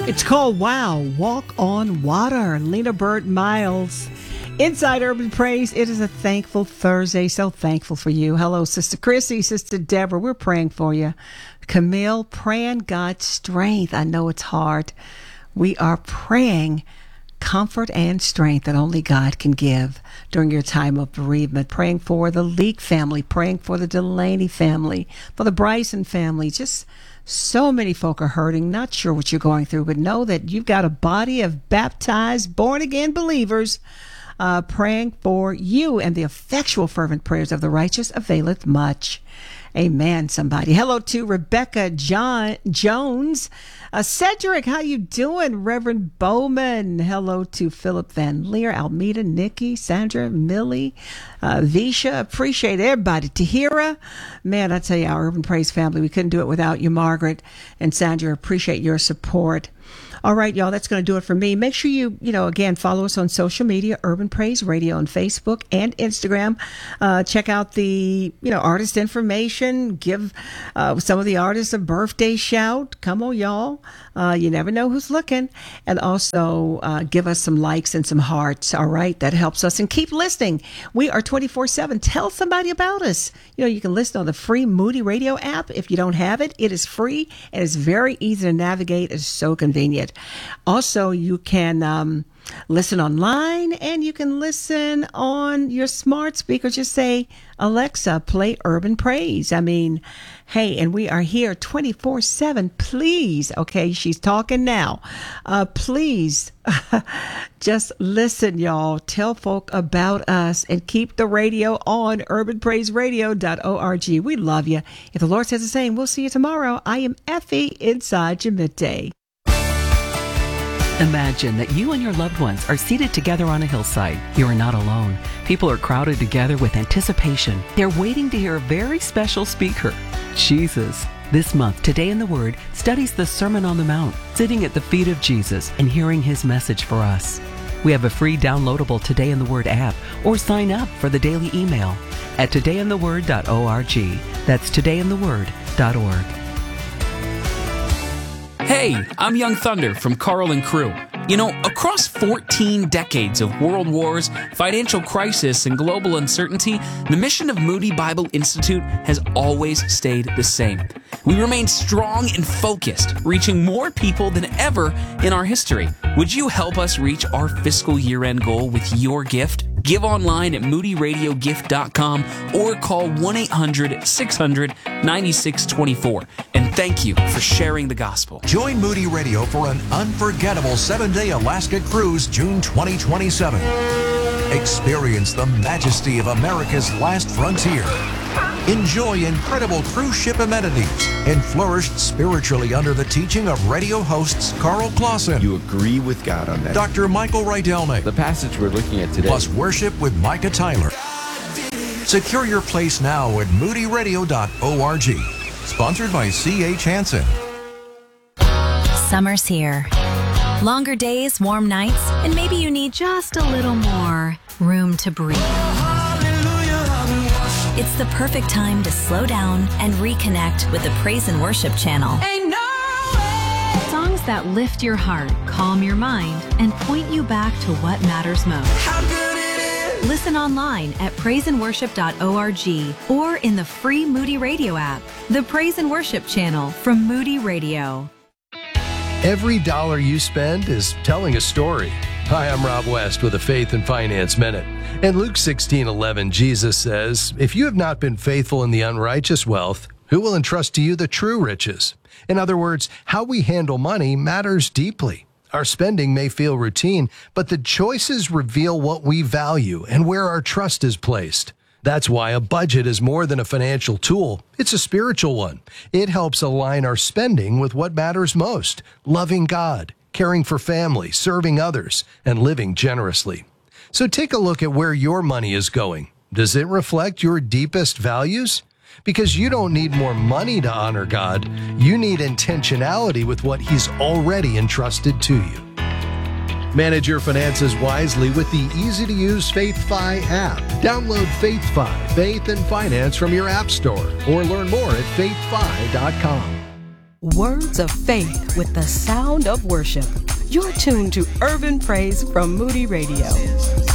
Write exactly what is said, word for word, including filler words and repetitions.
It's called Wow, Walk on Water. Lena Burt Miles. Inside Urban Praise, it is a thankful Thursday. So thankful for you. Hello, Sister Chrissy, Sister Deborah. We're praying for you. Camille, praying God's strength. I know it's hard. We are praying comfort and strength that only God can give during your time of bereavement. Praying for the Leake family, praying for the Delaney family, for the Bryson family. Just so many folk are hurting, not sure what you're going through, but know that you've got a body of baptized, born-again believers uh, praying for you, and the effectual, fervent prayers of the righteous availeth much. Amen, somebody. Hello to Rebecca John Jones. Uh, Cedric, how you doing? Reverend Bowman. Hello to Philip Van Leer, Almeida, Nikki, Sandra, Millie, uh, Visha. Appreciate everybody. Tahira. Man, I tell you, our Urban Praise family, we couldn't do it without you, Margaret and Sandra. Appreciate your support. All right, y'all, that's going to do it for me. Make sure you, you know, again, follow us on social media, Urban Praise Radio on Facebook and Instagram. Uh, check out the, you know, artist information. Give uh, some of the artists a birthday shout. Come on, y'all. Uh, you never know who's looking. And also uh, give us some likes and some hearts, all right? That helps us. And keep listening. We are twenty-four seven. Tell somebody about us. You know, you can listen on the free Moody Radio app. If you don't have it, it is free and it's very easy to navigate. It's so convenient. Also, you can um, listen online and you can listen on your smart speaker. Just say, Alexa, play Urban Praise. I mean, hey, and we are here twenty-four seven. Please, okay, she's talking now. Uh, please just listen, y'all. Tell folk about us and keep the radio on, urban praise radio dot org. We love you. If the Lord says the same, we'll see you tomorrow. I am Effie inside your midday. Imagine that you and your loved ones are seated together on a hillside. You are not alone. People are crowded together with anticipation. They're waiting to hear a very special speaker, Jesus. This month, Today in the Word studies the Sermon on the Mount, sitting at the feet of Jesus and hearing his message for us. We have a free downloadable Today in the Word app, or sign up for the daily email at today in the word dot org. That's today in the word dot org. Hey, I'm Young Thunder from Carl and Crew. You know, across fourteen decades of world wars, financial crisis, and global uncertainty, the mission of Moody Bible Institute has always stayed the same. We remain strong and focused, reaching more people than ever in our history. Would you help us reach our fiscal year-end goal with your gift? Give online at moody radio gift dot com or call one eight hundred six hundred ninety-six twenty-four. And thank you for sharing the gospel. Join Moody Radio for an unforgettable seven-day Alaska cruise June twenty twenty-seven. Experience the majesty of America's last frontier. Enjoy incredible cruise ship amenities and flourish spiritually under the teaching of radio hosts Carl Clausen. You agree with God on that. Doctor Michael Rydelnik. The passage we're looking at today. Plus worship with Micah Tyler. Secure your place now at moody radio dot org. Sponsored by C H Hansen. Summer's here. Longer days, warm nights, and maybe you need just a little more room to breathe. It's the perfect time to slow down and reconnect with the Praise and Worship channel. Ain't no way. Songs that lift your heart, calm your mind, and point you back to what matters most. How good it is. Listen online at praise and worship dot org or in the free Moody Radio app. The Praise and Worship channel from Moody Radio. Every dollar you spend is telling a story. Hi, I'm Rob West with a Faith and Finance Minute. In Luke sixteen eleven, Jesus says, "If you have not been faithful in the unrighteous wealth, who will entrust to you the true riches?" In other words, how we handle money matters deeply. Our spending may feel routine, but the choices reveal what we value and where our trust is placed. That's why a budget is more than a financial tool. It's a spiritual one. It helps align our spending with what matters most: loving God, caring for family, serving others, and living generously. So take a look at where your money is going. Does it reflect your deepest values? Because you don't need more money to honor God. You need intentionality with what He's already entrusted to you. Manage your finances wisely with the easy-to-use FaithFi app. Download FaithFi, Faith and Finance from your app store, or learn more at faith fi dot com. Words of faith with the sound of worship. You're tuned to Urban Praise from Moody Radio.